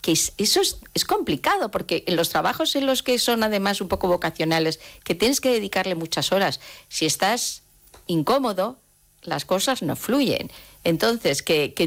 eso es complicado, porque en los trabajos en los que son además un poco vocacionales, que tienes que dedicarle muchas horas, si estás incómodo, las cosas no fluyen. Entonces, que